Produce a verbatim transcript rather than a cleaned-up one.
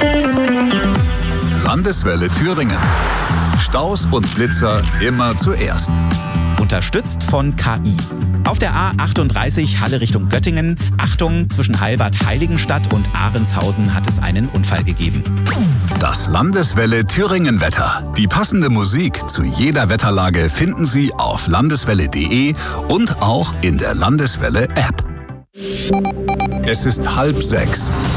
Landeswelle Thüringen. Staus und Blitzer immer zuerst. Unterstützt von K I. Auf der A achtunddreißig Halle Richtung Göttingen. Achtung, zwischen Heilbad-Heiligenstadt und Ahrenshausen hat es einen Unfall gegeben. Das Landeswelle Thüringen Wetter. Die passende Musik zu jeder Wetterlage finden Sie auf landeswelle punkt de und auch in der Landeswelle App. Es ist halb sechs.